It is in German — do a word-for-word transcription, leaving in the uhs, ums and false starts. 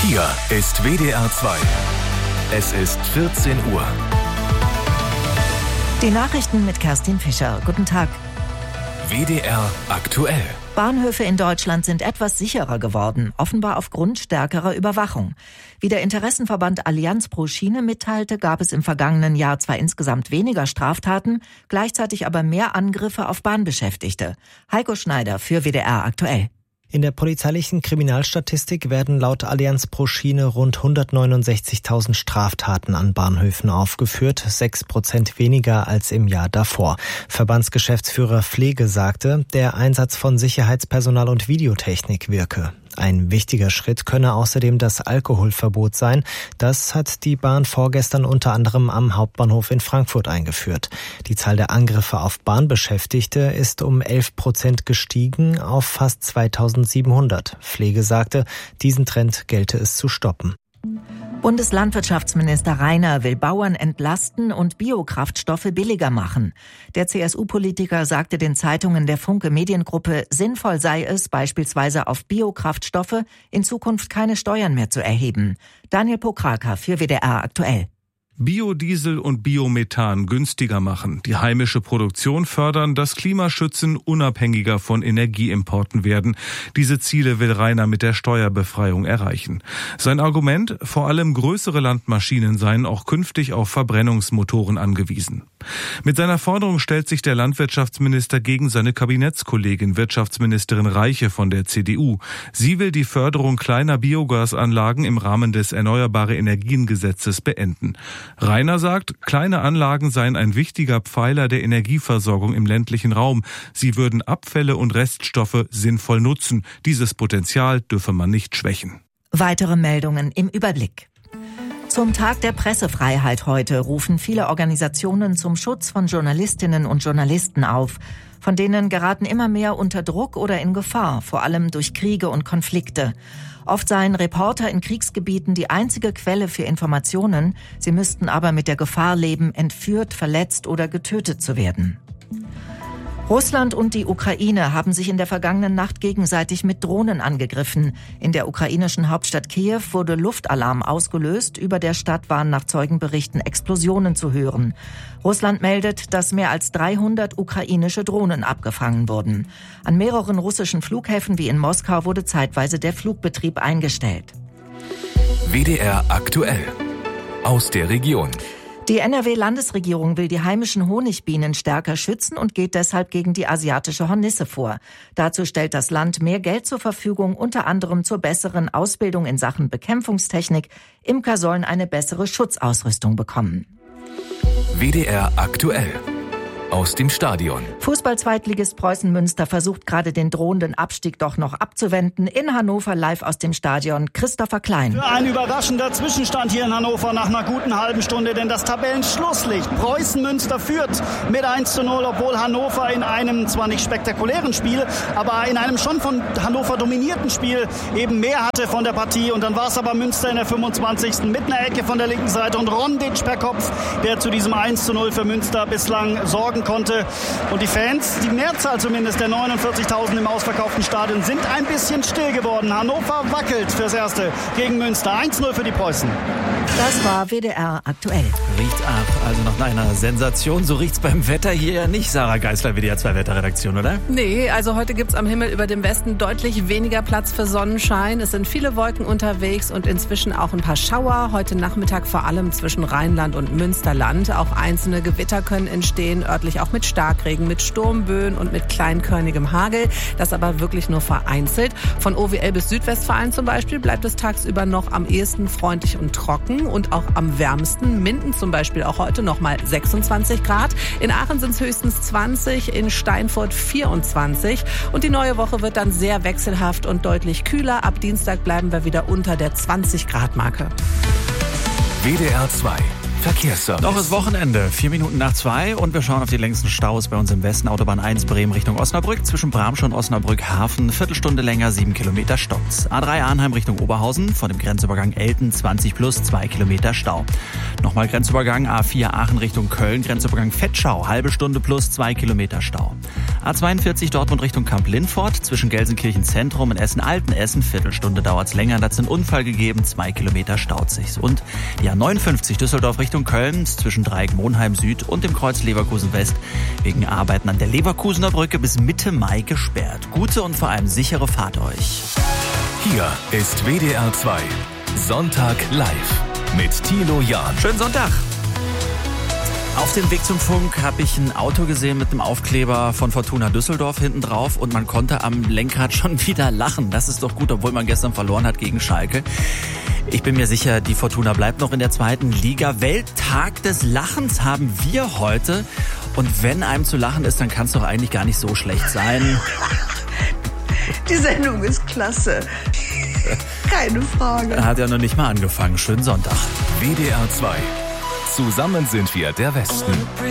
Hier ist W D R zwei. Es ist vierzehn Uhr. Die Nachrichten mit Kerstin Fischer. Guten Tag. W D R aktuell. Bahnhöfe in Deutschland sind etwas sicherer geworden, offenbar aufgrund stärkerer Überwachung. Wie der Interessenverband Allianz pro Schiene mitteilte, gab es im vergangenen Jahr zwar insgesamt weniger Straftaten, gleichzeitig aber mehr Angriffe auf Bahnbeschäftigte. Heiko Schneider für W D R aktuell. In der polizeilichen Kriminalstatistik werden laut Allianz pro Schiene rund hundertneunundsechzigtausend Straftaten an Bahnhöfen aufgeführt, sechs Prozent weniger als im Jahr davor. Verbandsgeschäftsführer Pflege sagte, der Einsatz von Sicherheitspersonal und Videotechnik wirke. Ein wichtiger Schritt könne außerdem das Alkoholverbot sein. Das hat die Bahn vorgestern unter anderem am Hauptbahnhof in Frankfurt eingeführt. Die Zahl der Angriffe auf Bahnbeschäftigte ist um elf Prozent gestiegen auf fast zweitausendsiebenhundert. Pflege sagte, diesen Trend gelte es zu stoppen. Bundeslandwirtschaftsminister Rainer will Bauern entlasten und Biokraftstoffe billiger machen. Der C S U-Politiker sagte den Zeitungen der Funke Mediengruppe, sinnvoll sei es, beispielsweise auf Biokraftstoffe in Zukunft keine Steuern mehr zu erheben. Daniel Pokraka für W D R aktuell. Biodiesel und Biomethan günstiger machen, die heimische Produktion fördern, das Klima schützen, unabhängiger von Energieimporten werden. Diese Ziele will Rainer mit der Steuerbefreiung erreichen. Sein Argument, vor allem größere Landmaschinen seien auch künftig auf Verbrennungsmotoren angewiesen. Mit seiner Forderung stellt sich der Landwirtschaftsminister gegen seine Kabinettskollegin Wirtschaftsministerin Reiche von der C D U. Sie will die Förderung kleiner Biogasanlagen im Rahmen des Erneuerbare Energien Gesetzes beenden. Rainer sagt, kleine Anlagen seien ein wichtiger Pfeiler der Energieversorgung im ländlichen Raum. Sie würden Abfälle und Reststoffe sinnvoll nutzen. Dieses Potenzial dürfe man nicht schwächen. Weitere Meldungen im Überblick. Zum Tag der Pressefreiheit heute rufen viele Organisationen zum Schutz von Journalistinnen und Journalisten auf. Von denen geraten immer mehr unter Druck oder in Gefahr, vor allem durch Kriege und Konflikte. Oft seien Reporter in Kriegsgebieten die einzige Quelle für Informationen. Sie müssten aber mit der Gefahr leben, entführt, verletzt oder getötet zu werden. Russland und die Ukraine haben sich in der vergangenen Nacht gegenseitig mit Drohnen angegriffen. In der ukrainischen Hauptstadt Kiew wurde Luftalarm ausgelöst. Über der Stadt waren nach Zeugenberichten Explosionen zu hören. Russland meldet, dass mehr als dreihundert ukrainische Drohnen abgefangen wurden. An mehreren russischen Flughäfen wie in Moskau wurde zeitweise der Flugbetrieb eingestellt. W D R aktuell. Aus der Region. Die N R W-Landesregierung will die heimischen Honigbienen stärker schützen und geht deshalb gegen die asiatische Hornisse vor. Dazu stellt das Land mehr Geld zur Verfügung, unter anderem zur besseren Ausbildung in Sachen Bekämpfungstechnik. Imker sollen eine bessere Schutzausrüstung bekommen. W D R aktuell. Aus dem Stadion. Fußball-Zweitligist Preußen Münster versucht gerade den drohenden Abstieg doch noch abzuwenden. In Hannover live aus dem Stadion Christopher Klein. Ein überraschender Zwischenstand hier in Hannover nach einer guten halben Stunde, denn das Tabellenschlusslicht Preußen Münster führt mit eins zu null, obwohl Hannover in einem zwar nicht spektakulären Spiel, aber in einem schon von Hannover dominierten Spiel eben mehr hatte von der Partie. Und dann war es aber Münster in der fünfundzwanzigsten mit einer Ecke von der linken Seite und Rondic per Kopf, der zu diesem eins zu null für Münster bislang sorgen konnte. Und die Fans, die Mehrzahl zumindest der neunundvierzigtausend im ausverkauften Stadion, sind ein bisschen still geworden. Hannover wackelt fürs Erste gegen Münster. eins zu null für die Preußen. Das war W D R aktuell. Riecht ach, also nach einer Sensation. So riecht's beim Wetter hier ja nicht. Sarah Geisler, W D R zwei Wetterredaktion, oder? Nee, also heute gibt's am Himmel über dem Westen deutlich weniger Platz für Sonnenschein. Es sind viele Wolken unterwegs und inzwischen auch ein paar Schauer. Heute Nachmittag vor allem zwischen Rheinland und Münsterland. Auch einzelne Gewitter können entstehen, örtlich auch mit Starkregen, mit Sturmböen und mit kleinkörnigem Hagel. Das aber wirklich nur vereinzelt. Von O W L bis Südwestfalen zum Beispiel bleibt es tagsüber noch am ehesten freundlich und trocken und auch am wärmsten. Minden zum Beispiel auch heute noch mal sechsundzwanzig Grad. In Aachen sind es höchstens zwanzig, in Steinfurt vierundzwanzig. Und die neue Woche wird dann sehr wechselhaft und deutlich kühler. Ab Dienstag bleiben wir wieder unter der zwanzig Grad Marke. W D R zwei Verkehrsservice. Noch ist Wochenende, vier Minuten nach zwei und wir schauen auf die längsten Staus bei uns im Westen. Autobahn eins Bremen Richtung Osnabrück, zwischen Bramsch und Osnabrück Hafen, Viertelstunde länger, sieben Kilometer Stopps. A drei Arnheim Richtung Oberhausen, vor dem Grenzübergang Elten, zwanzig plus, zwei Kilometer Stau. Nochmal Grenzübergang A vier Aachen Richtung Köln, Grenzübergang Vetschau, halbe Stunde plus, zwei Kilometer Stau. A zweiundvierzig Dortmund Richtung Kamp-Lindfort, zwischen Gelsenkirchen Zentrum und Essen-Altenessen, Viertelstunde dauert's länger, da hat's einen Unfall gegeben, zwei Kilometer staut sich's. Und die A neunundfünfzig Düsseldorf Richtung Köln, zwischen Dreieck Monheim Süd und dem Kreuz Leverkusen West, wegen Arbeiten an der Leverkusener Brücke bis Mitte Mai gesperrt. Gute und vor allem sichere Fahrt euch. Hier ist W D R zwei Sonntag live mit Thilo Jahn. Schönen Sonntag. Auf dem Weg zum Funk habe ich ein Auto gesehen mit einem Aufkleber von Fortuna Düsseldorf hinten drauf und man konnte am Lenkrad schon wieder lachen. Das ist doch gut, obwohl man gestern verloren hat gegen Schalke. Ich bin mir sicher, die Fortuna bleibt noch in der zweiten Liga. Welttag des Lachens haben wir heute. Und wenn einem zu lachen ist, dann kann es doch eigentlich gar nicht so schlecht sein. Die Sendung ist klasse. Keine Frage. Hat ja noch nicht mal angefangen. Schönen Sonntag. W D R zwei. Zusammen sind wir der Westen.